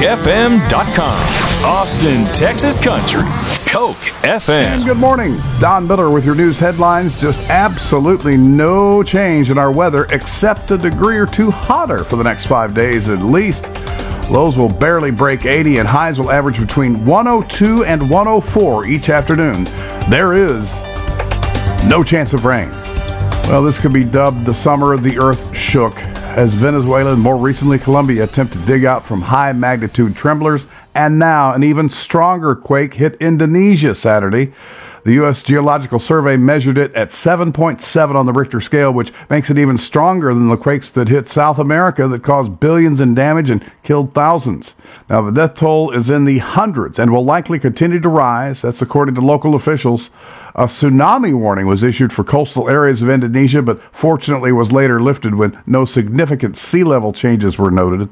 CokeFM.com. Austin, Texas country. Coke FM. And good morning. Don Miller with your news headlines. Just absolutely no change in our weather except a degree or two hotter for the next 5 days at least. Lows will barely break 80 and highs will average between 102 and 104 each afternoon. There is no chance of rain. Well, this could be dubbed the summer the earth shook as Venezuela and more recently Colombia attempt to dig out from high magnitude tremblers, and now an even stronger quake hit Indonesia Saturday. The U.S. Geological Survey measured it at 7.7 on the Richter scale, which makes it even stronger than the quakes that hit South America that caused billions in damage and killed thousands. Now, the death toll is in the hundreds and will likely continue to rise. That's according to local officials. A tsunami warning was issued for coastal areas of Indonesia, but fortunately was later lifted when no significant sea level changes were noted.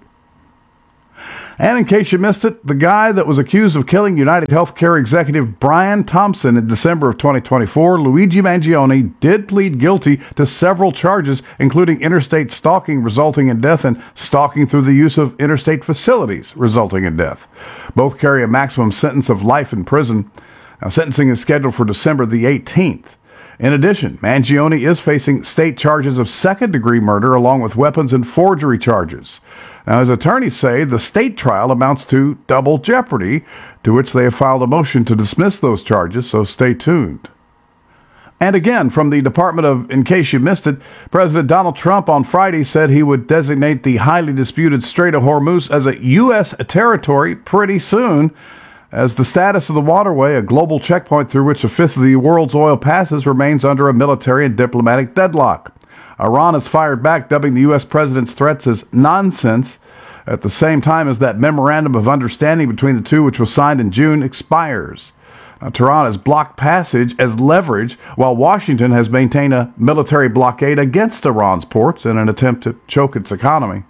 And in case you missed it, the guy that was accused of killing United Healthcare executive Brian Thompson in December of 2024, Luigi Mangione, did plead guilty to several charges, including interstate stalking resulting in death and stalking through the use of interstate facilities resulting in death. Both carry a maximum sentence of life in prison. Now, sentencing is scheduled for December the 18th. In addition, Mangione is facing state charges of second-degree murder along with weapons and forgery charges. Now, his attorneys say the state trial amounts to double jeopardy, to which they have filed a motion to dismiss those charges, so stay tuned. And again, from the Department of, in case you missed it, President Donald Trump on Friday said he would designate the highly disputed Strait of Hormuz as a U.S. territory pretty soon, as the status of the waterway, a global checkpoint through which a fifth of the world's oil passes, remains under a military and diplomatic deadlock. Iran has fired back, dubbing the U.S. president's threats as nonsense, at the same time as that memorandum of understanding between the two, which was signed in June, expires. Now, Tehran has blocked passage as leverage, while Washington has maintained a military blockade against Iran's ports in an attempt to choke its economy.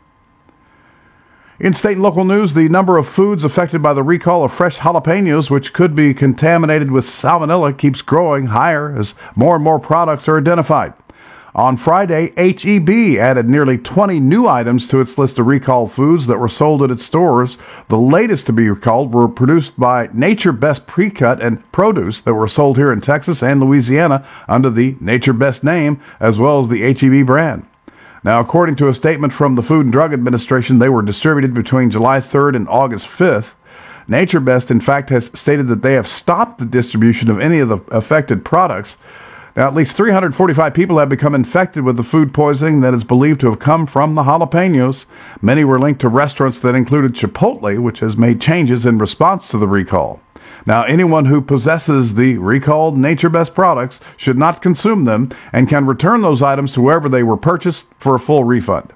In state and local news, the number of foods affected by the recall of fresh jalapenos, which could be contaminated with salmonella, keeps growing higher as more and more products are identified. On Friday, H-E-B added nearly 20 new items to its list of recalled foods that were sold at its stores. The latest to be recalled were produced by Nature Best Pre-Cut and produce that were sold here in Texas and Louisiana under the Nature Best name, as well as the H-E-B brand. Now, according to a statement from the Food and Drug Administration, they were distributed between July 3rd and August 5th. Nature Best, in fact, has stated that they have stopped the distribution of any of the affected products. Now, at least 345 people have become infected with the food poisoning that is believed to have come from the jalapenos. Many were linked to restaurants that included Chipotle, which has made changes in response to the recall. Now, anyone who possesses the recalled Nature Best products should not consume them and can return those items to wherever they were purchased for a full refund.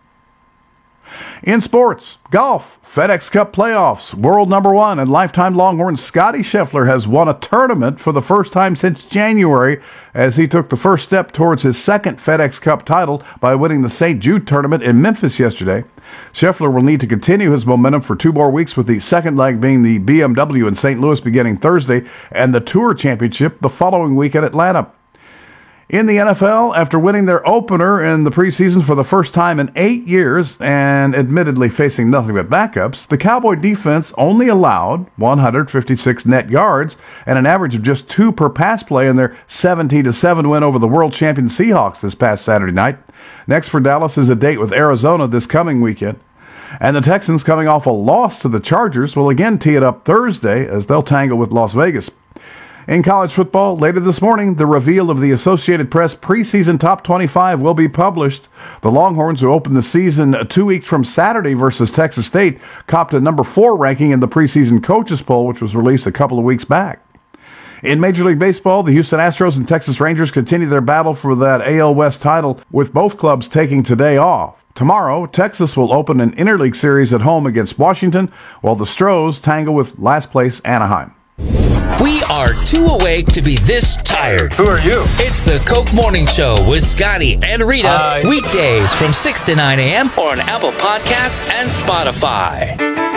In sports, golf, FedEx Cup playoffs, world number one and lifetime Longhorn Scotty Scheffler has won a tournament for the first time since January as he took the first step towards his second FedEx Cup title by winning the St. Jude tournament in Memphis yesterday. Scheffler will need to continue his momentum for 2 more weeks, with the second leg being the BMW in St. Louis beginning Thursday and the Tour Championship the following week at Atlanta. In the NFL, after winning their opener in the preseason for the first time in 8 years and admittedly facing nothing but backups, the Cowboy defense only allowed 156 net yards and an average of just 2 per pass play in their 17-7 win over the world champion Seahawks this past Saturday night. Next for Dallas is a date with Arizona this coming weekend. And the Texans, coming off a loss to the Chargers, will again tee it up Thursday as they'll tangle with Las Vegas. In college football, later this morning, the reveal of the Associated Press preseason top 25 will be published. The Longhorns, who opened the season 2 weeks from Saturday versus Texas State, copped a number 4 ranking in the preseason coaches poll, which was released a couple of weeks back. In Major League Baseball, the Houston Astros and Texas Rangers continue their battle for that AL West title, with both clubs taking today off. Tomorrow, Texas will open an interleague series at home against Washington, while the Stros tangle with last place Anaheim. We are too awake to be this tired. Who are you? It's the Coke Morning Show with Scotty and Rita. Weekdays from 6 to 9 a.m. or on Apple Podcasts and Spotify.